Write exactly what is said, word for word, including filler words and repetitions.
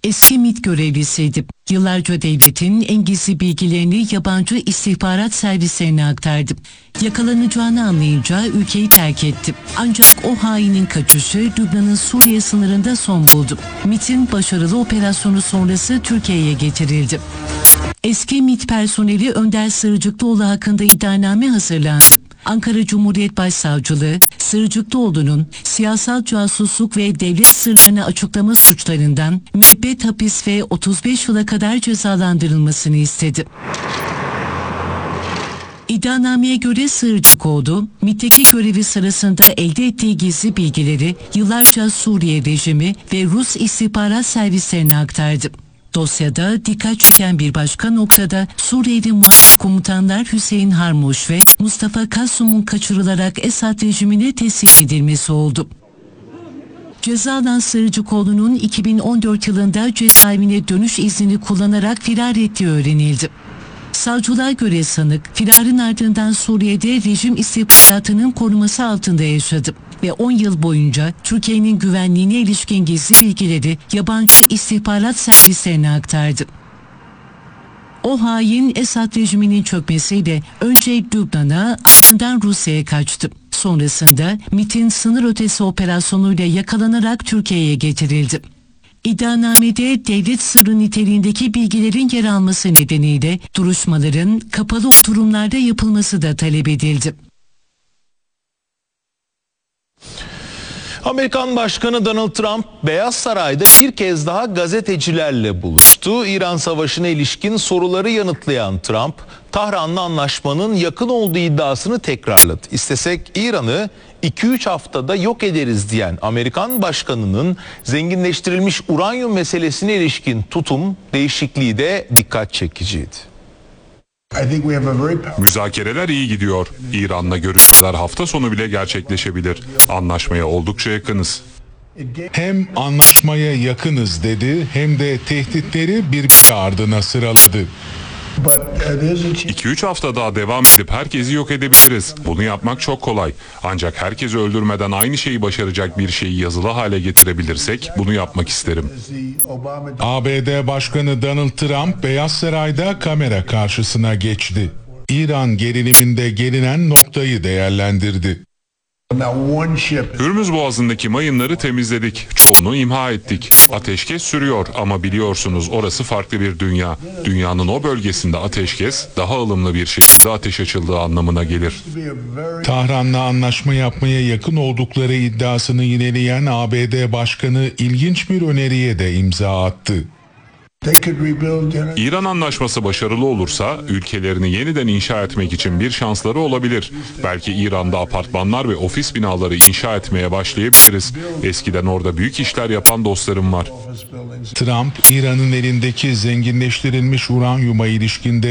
eski MİT görevlisiydi. Yıllarca devletin en gizli bilgilerini yabancı istihbarat servislerine aktardı. Yakalanacağını anlayınca ülkeyi terk etti. Ancak o hainin kaçışı Lübnan'ın Suriye sınırında son buldu. MİT'in başarılı operasyonu sonrası Türkiye'ye getirildi. Eski MİT personeli Önder Sığırcıklıoğlu hakkında iddianame hazırlandı. Ankara Cumhuriyet Başsavcılığı, Sığırcıklıoğlu'nun siyasal casusluk ve devlet sırlarını açıklama suçlarından müebbet hapis ve otuz beş yıla kadar cezalandırılmasını istedi. İddianameye göre Sığırcıklıoğlu, MİT'teki görevi sırasında elde ettiği gizli bilgileri yıllarca Suriye rejimi ve Rus istihbarat servislerine aktardı. Dosyada dikkat çeken bir başka noktada Suriyeli muhalif komutanlar Hüseyin Harmuş ve Mustafa Kasum'un kaçırılarak Esad rejimine teslim edilmesi oldu. Ceza alan Sığırcıklıoğlu'nun iki bin on dört yılında cezaevine dönüş iznini kullanarak firar ettiği öğrenildi. Savcılığa göre sanık, firarın ardından Suriye'de rejim istihbaratının koruması altında yaşadı ve on yıl boyunca Türkiye'nin güvenliğine ilişkin gizli bilgileri yabancı istihbarat servislerine aktardı. O hain Esad rejiminin çökmesiyle önce Lübnan'a, ardından Rusya'ya kaçtı. Sonrasında MİT'in sınır ötesi operasyonuyla yakalanarak Türkiye'ye getirildi. İddianamede devlet sırrı niteliğindeki bilgilerin yer alması nedeniyle duruşmaların kapalı oturumlarda yapılması da talep edildi. Amerikan Başkanı Donald Trump Beyaz Saray'da bir kez daha gazetecilerle buluştu. İran Savaşı'na ilişkin soruları yanıtlayan Trump, Tahran'la anlaşmanın yakın olduğu iddiasını tekrarladı. İstesek İran'ı iki üç haftada yok ederiz diyen Amerikan Başkanı'nın zenginleştirilmiş uranyum meselesine ilişkin tutum değişikliği de dikkat çekiciydi. Müzakereler iyi gidiyor. İran'la görüşmeler hafta sonu bile gerçekleşebilir. Anlaşmaya oldukça yakınız. Hem anlaşmaya yakınız dedi hem de tehditleri birbiri ardına sıraladı. iki üç hafta daha devam edip herkesi yok edebiliriz. Bunu yapmak çok kolay. Ancak herkesi öldürmeden aynı şeyi başaracak bir şeyi yazılı hale getirebilirsek bunu yapmak isterim. A B D Başkanı Donald Trump Beyaz Saray'da kamera karşısına geçti. İran geriliminde gelinen noktayı değerlendirdi. Hürmüz Boğazı'ndaki mayınları temizledik. Çoğunu imha ettik. Ateşkes sürüyor ama biliyorsunuz orası farklı bir dünya. Dünyanın o bölgesinde ateşkes daha ılımlı bir şekilde ateş açıldığı anlamına gelir. Tahran'la anlaşma yapmaya yakın oldukları iddiasını yineleyen A B D Başkanı ilginç bir öneriye de imza attı. İran anlaşması başarılı olursa ülkelerini yeniden inşa etmek için bir şansları olabilir. Belki İran'da apartmanlar ve ofis binaları inşa etmeye başlayabiliriz. Eskiden orada büyük işler yapan dostlarım var. Trump, İran'ın elindeki zenginleştirilmiş uranyuma ilişkinde